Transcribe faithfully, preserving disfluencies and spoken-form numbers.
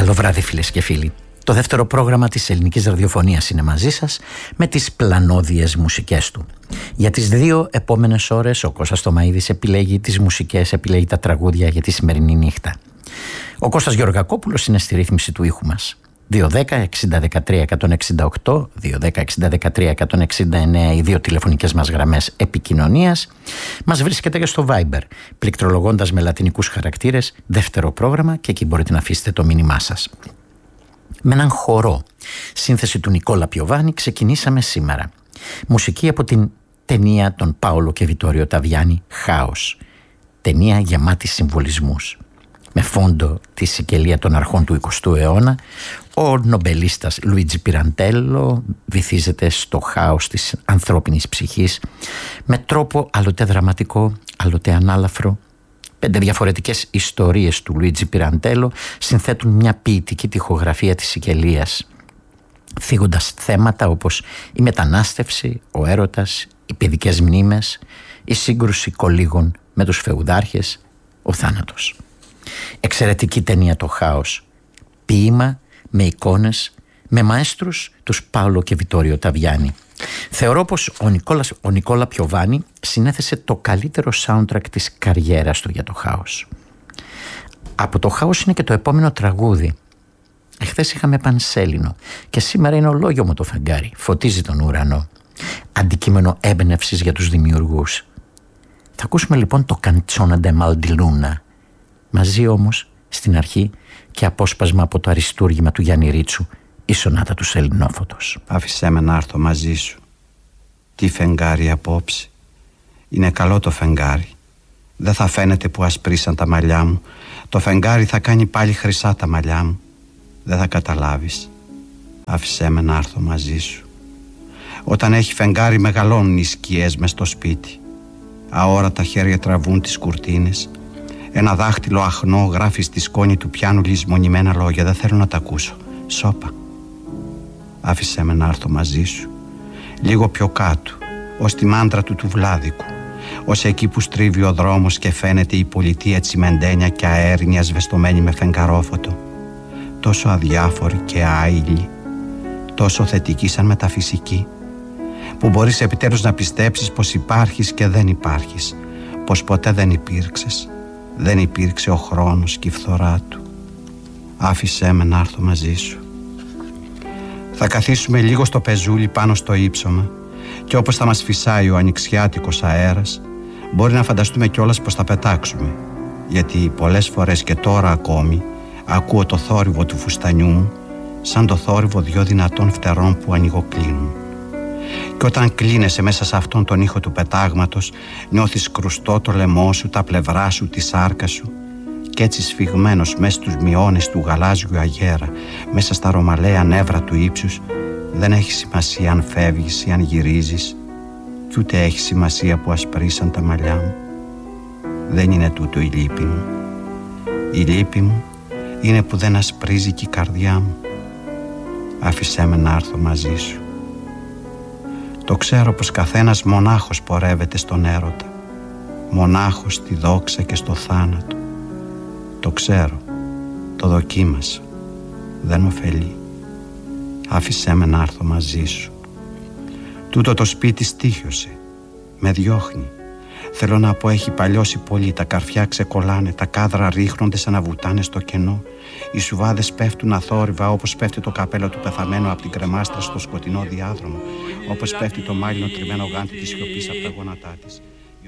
Καλό βράδυ φίλες και φίλοι. Το δεύτερο πρόγραμμα της ελληνικής ραδιοφωνίας είναι μαζί σας με τις πλανόδιες μουσικές του. Για τις δύο επόμενες ώρες ο Κώστας Τωμαΐδης επιλέγει τις μουσικές, επιλέγει τα τραγούδια για τη σημερινή νύχτα. Ο Κώστας Γεωργακόπουλος είναι στη ρύθμιση του ήχου μας. δύο δέκα εξήντα δεκατρία εκατόν εξήντα οκτώ, δύο δέκα εξήντα δεκατρία εκατόν εξήντα εννέα οι δύο τηλεφωνικές μας γραμμές επικοινωνίας. Μας βρίσκεται και στο Viber, πληκτρολογώντας με λατινικούς χαρακτήρες δεύτερο πρόγραμμα, και εκεί μπορείτε να αφήσετε το μήνυμά σας. Με έναν χορό, σύνθεση του Νικόλα Πιοβάνη, ξεκινήσαμε σήμερα. Μουσική από την ταινία των Πάολο και Βιτόριο Ταβιάννη, «Χάος». Ταινία γεμάτη συμβολισμούς. Με φόντο τη Σικελία των αρχών του εικοστού αιώνα, ο νομπελίστας Λουίτζι Πιραντέλο βυθίζεται στο χάος της ανθρώπινης ψυχής με τρόπο άλλοτε δραματικό, άλλοτε ανάλαφρο. Πέντε διαφορετικές ιστορίες του Λουίτζι Πιραντέλο συνθέτουν μια ποιητική τοιχογραφία της Σικελίας, θίγοντας θέματα όπως η μετανάστευση, ο έρωτας, οι παιδικές μνήμες, η σύγκρουση κολύγων με τους φεουδάρχες, ο θάνατος. Εξαιρετική ταινία το «Χάος», ποίημα με εικόνες, με μαέστρους τους Πάολο και Βιτόριο Ταβιάννη. Θεωρώ πως ο, Νικόλας, ο Νικόλα Πιοβάνη συνέθεσε το καλύτερο soundtrack της καριέρας του για το «Χάος». Από το «Χάος» είναι και το επόμενο τραγούδι. Εχθές είχαμε Πανσέλινο και σήμερα είναι ολόγιομο το φεγγάρι, φωτίζει τον ουρανό. Αντικείμενο έμπνευσης για τους δημιουργούς. Θα ακούσουμε λοιπόν το «Canzone de Mal di Luna». Μαζί όμως στην αρχή και απόσπασμα από το αριστούργημα του Γιάννη Ρίτσου, η σονάτα του Σελινόφωτος. Άφησέ με να έρθω μαζί σου. Τι φεγγάρι απόψε. Είναι καλό το φεγγάρι. Δεν θα φαίνεται που ασπρίσαν τα μαλλιά μου. Το φεγγάρι θα κάνει πάλι χρυσά τα μαλλιά μου. Δεν θα καταλάβεις. Άφησέ με να έρθω μαζί σου. Όταν έχει φεγγάρι μεγαλώνουν οι σκιές μες στο σπίτι. Αόρατα χέρια τραβούν τις κουρτίνες. Ένα δάχτυλο αχνό γράφει στη σκόνη του πιάνου λησμονημένα λόγια. Δεν θέλω να τα ακούσω. Σώπα. Άφησέ με να έρθω μαζί σου. Λίγο πιο κάτω, ως τη μάντρα του του Βλάδικου. Ως εκεί που στρίβει ο δρόμος και φαίνεται η πολιτεία τσιμεντένια και αέρινια σβεστομένη με φεγγαρόφωτο. Τόσο αδιάφορη και άειλη. Τόσο θετική σαν μεταφυσική. Που μπορείς επιτέλους να πιστέψεις πως υπάρχεις και δεν υπάρχεις. Πως ποτέ δεν υπήρξες. Δεν υπήρξε ο χρόνος και η φθορά του. Άφησέ με να έρθω μαζί σου. Θα καθίσουμε λίγο στο πεζούλι πάνω στο ύψωμα και όπως θα μας φυσάει ο ανοιξιάτικος αέρας, μπορεί να φανταστούμε κιόλας πως θα πετάξουμε, γιατί πολλές φορές και τώρα ακόμη ακούω το θόρυβο του φουστανιού μου σαν το θόρυβο δυο δυνατών φτερών που ανοιγοκλίνουν. Και όταν κλείνεσαι μέσα σε αυτόν τον ήχο του πετάγματος, νιώθεις κρουστό το λαιμό σου, τα πλευρά σου, τη σάρκα σου, και έτσι σφιγμένος μέσα στους μειώνες του γαλάζιου αγέρα, μέσα στα ρωμαλαία νεύρα του ύψους, δεν έχει σημασία αν φεύγεις ή αν γυρίζεις, κι ούτε έχει σημασία που ασπρίσαν τα μαλλιά μου. Δεν είναι τούτο η λύπη μου. Η λύπη μου είναι που δεν ασπρίζει και η καρδιά μου. Άφησέ με να έρθω μαζί σου. Το ξέρω πως καθένας μονάχος πορεύεται στον έρωτα, μονάχος στη δόξα και στο θάνατο. Το ξέρω, το δοκίμασα, δεν μ' ωφελεί. Άφησέ με να έρθω μαζί σου. Τούτο το σπίτι στοίχιωσε, με διώχνει. Θέλω να πω έχει παλιώσει πολύ, τα καρφιά ξεκολλάνε, τα κάδρα ρίχνονται σαν να βουτάνε στο κενό. Οι σουβάδες πέφτουν αθόρυβα όπως πέφτει το καπέλο του πεθαμένου από την κρεμάστρα στο σκοτεινό διάδρομο, όπως πέφτει το μάλινο τριμμένο γάντι της σιωπής από τα γόνατά της.